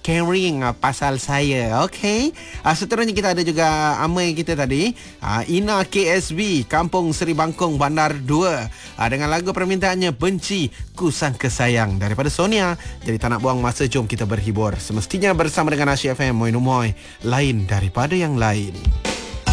caring pasal saya. Okey. Seterusnya kita ada juga amai kita tadi, Ina KSB, Kampung Seri Bangkong, Bandar 2. Dengan lagu permintaannya Benci Ku Sangka Sayang daripada Sonia. Jadi tak nak buang masa, jom kita berhibur. Semestinya bersama dengan Asyik FM, Moi Numoy, lain daripada yang lain.